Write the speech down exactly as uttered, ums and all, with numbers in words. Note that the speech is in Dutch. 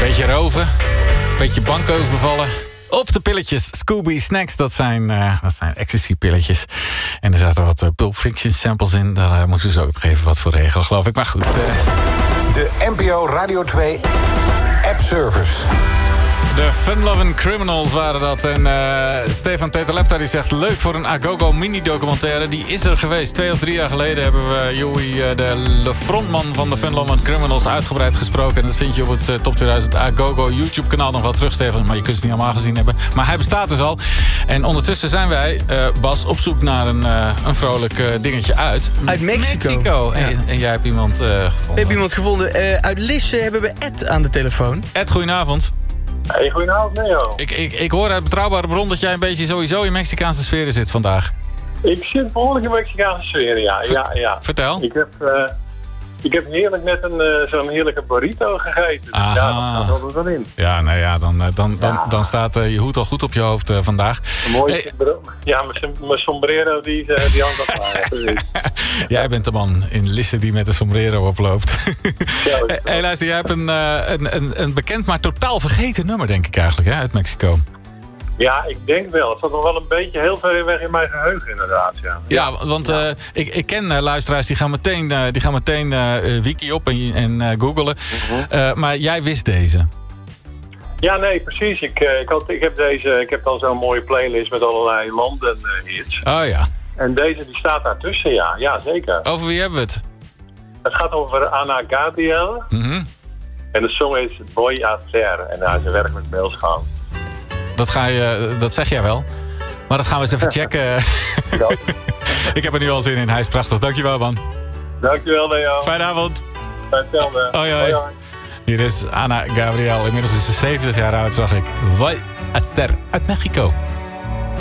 Beetje roven, beetje bank overvallen. Op de pilletjes, Scooby Snacks, dat zijn, uh, dat zijn ecstasy-pilletjes. En er zaten wat uh, Pulp Fiction samples in. Daar uh, moesten ze ook nog even wat voor regelen, geloof ik. Maar goed. Uh... De N P O Radio twee app-service. De Fun-Lovin' Criminals waren dat. En uh, Stefan Tetelepta die zegt... leuk voor een Agogo mini-documentaire. Die is er geweest. Twee of drie jaar geleden hebben we Joey, uh, de, de frontman van de Fun-Lovin' Criminals... uitgebreid gesproken. En dat vind je op het uh, Top tweeduizend Agogo YouTube-kanaal nog wel terug, Stefan. Maar je kunt het niet allemaal gezien hebben. Maar hij bestaat dus al. En ondertussen zijn wij, uh, Bas, op zoek naar een, uh, een vrolijk uh, dingetje uit. Uit Mexico. Mexico. Ja. En, en jij hebt iemand uh, gevonden. We hebben iemand gevonden. Uh, uit Lisse hebben we Ed aan de telefoon. Ed, goedenavond. Hey, goedenavond, Neo. Ik, ik, ik hoor uit betrouwbare bron dat jij een beetje sowieso in Mexicaanse sferen zit vandaag. Ik zit behoorlijk in Mexicaanse sfeer, ja. ja, ja. Vertel. Ik heb, uh, ik heb heerlijk net een, uh, zo'n heerlijke burrito gegeten. Dus ja, dat gaat er wel in. Ja, nou ja, dan, dan, dan, ja. dan staat uh, je hoed al goed op je hoofd uh, vandaag. Een mooie hey. Ja, mijn sombrero die, uh, die hangt op mij. Jij bent de man in Lisse die met een sombrero oploopt. Hé, hey, luister, jij hebt een, uh, een, een, een bekend, maar totaal vergeten nummer, denk ik eigenlijk, hè, uit Mexico. Ja, ik denk wel. Het zat nog wel een beetje heel ver weg in mijn geheugen, inderdaad. Ja, ja want ja. Uh, ik, ik ken uh, luisteraars die gaan meteen, uh, die gaan meteen uh, wiki op en, en uh, googlen. Uh-huh. Uh, maar jij wist deze. Ja, nee, precies. Ik, uh, ik, had, ik, heb deze, ik heb dan zo'n mooie playlist met allerlei landen uh, hits. Oh ja. En deze die staat daartussen, ja. Ja, zeker. Over wie hebben we het? Het gaat over Ana Gabriel. Mm-hmm. En de song is Voy a Hacer. En hij is een werkelijk beeldschoon. Dat, ga je, dat zeg jij wel. Maar dat gaan we eens even checken. Ik heb er nu al zin in. Hij is prachtig. Dankjewel, man. Dankjewel, Leo. Fijne avond. Hetzelfde. Hoi, hoi. Hier is Ana Gabriel. Inmiddels is ze zeventig jaar oud, zag ik. Voy a Hacer uit Mexico.